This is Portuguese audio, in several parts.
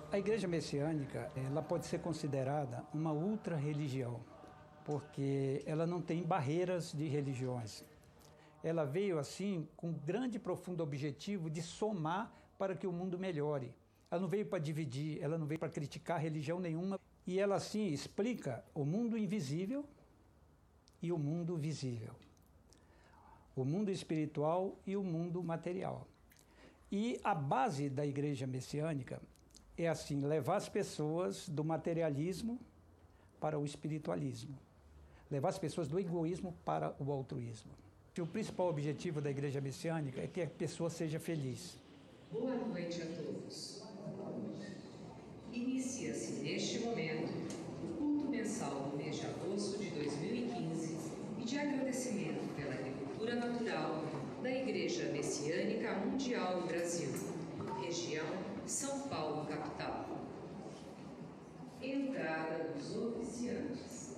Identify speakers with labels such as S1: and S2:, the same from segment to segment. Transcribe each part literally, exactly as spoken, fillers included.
S1: A Igreja Messiânica, ela pode ser considerada uma ultra-religião, porque ela não tem barreiras de religiões. Ela veio assim com um grande e profundo objetivo de somar para que o mundo melhore. Ela não veio para dividir, ela não veio para criticar religião nenhuma. E ela assim explica o mundo invisível e o mundo visível. O mundo espiritual e o mundo material. E a base da Igreja Messiânica é assim, levar as pessoas do materialismo para o espiritualismo. Levar as pessoas do egoísmo para o altruísmo. O principal objetivo da Igreja Messiânica é que a pessoa seja feliz.
S2: Boa noite a todos. Inicia-se neste momento o culto mensal do mês de agosto de dois mil e quinze e de agradecimento pela agricultura natural da Igreja Messiânica Mundial do Brasil, região São Paulo, capital. Entrada dos oficiantes.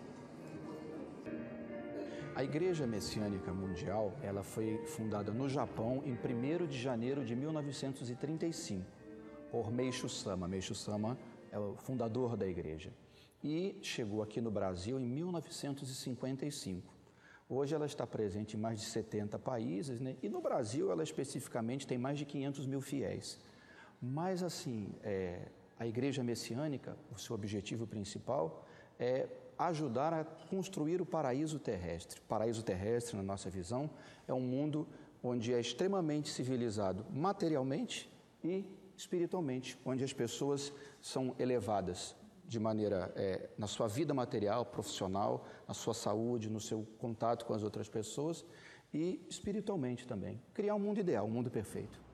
S3: A Igreja Messiânica Mundial, ela foi fundada no Japão em primeiro de janeiro de mil novecentos e trinta e cinco, por Meishu Sama. Meishu Sama é o fundador da igreja. E chegou aqui no Brasil em mil novecentos e cinquenta e cinco. Hoje ela está presente em mais de setenta países, né? E no Brasil ela especificamente tem mais de quinhentos mil fiéis. Mas assim, é, a Igreja Messiânica, o seu objetivo principal é ajudar a construir o paraíso terrestre. O paraíso terrestre, na nossa visão, é um mundo onde é extremamente civilizado materialmente e espiritualmente, onde as pessoas são elevadas de maneira, é, na sua vida material, profissional, na sua saúde, no seu contato com as outras pessoas e espiritualmente também. Criar um mundo ideal, um mundo perfeito.